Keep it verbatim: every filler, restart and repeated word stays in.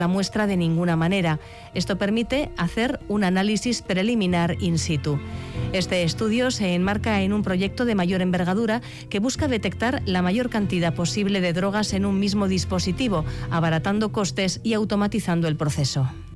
la muestra de ninguna manera. Esto permite hacer un análisis preliminar in situ. Este estudio se enmarca en un proyecto de mayor envergadura que busca detectar la mayor cantidad posible de drogas en un mismo dispositivo, abaratando costes y automatizando el proceso.